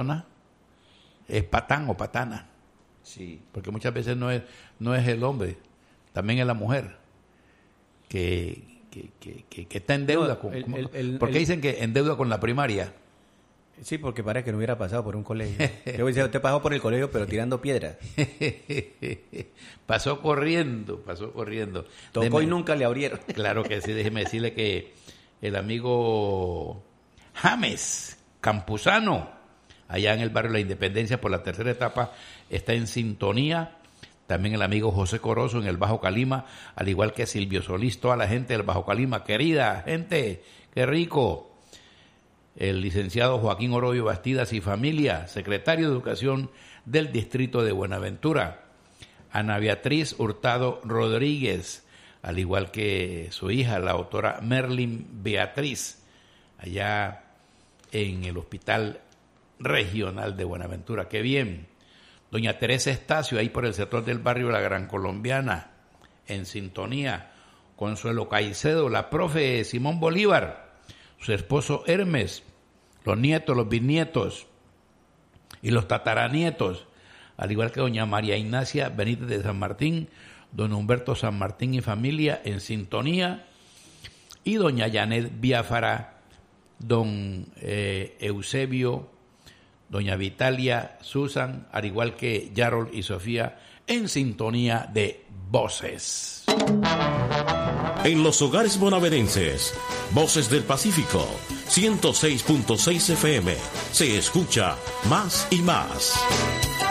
persona es patán o patana. Sí. Porque muchas veces no es el hombre, también es la mujer que está en deuda. Porque dicen que en deuda con la primaria. Sí, porque parece que no hubiera pasado por un colegio. Yo decía, usted pasó por el colegio, pero tirando piedras. Pasó corriendo. Tocó y nunca le abrieron. Claro que sí, déjeme decirle que el amigo James Campuzano, allá en el barrio La Independencia por la tercera etapa, está en sintonía. También el amigo José Corozo en el Bajo Calima, al igual que Silvio Solís, toda la gente del Bajo Calima, querida gente, qué rico. El licenciado Joaquín Oroyo Bastidas y familia, secretario de Educación del Distrito de Buenaventura. Ana Beatriz Hurtado Rodríguez, al igual que su hija, la doctora Merlin Beatriz, allá en el Hospital Regional de Buenaventura. ¡Qué bien! Doña Teresa Estacio, ahí por el sector del barrio La Gran Colombiana, en sintonía. Consuelo Caicedo, la profe Simón Bolívar, su esposo Hermes, los nietos, los bisnietos y los tataranietos, al igual que doña María Ignacia Benítez de San Martín, don Humberto San Martín y familia en sintonía, y doña Janet Biafara, don Eusebio, doña Vitalia, Susan, al igual que Yarol y Sofía, en sintonía de Voces. En los hogares bonaerenses, Voces del Pacífico, 106.6 FM, se escucha más y más.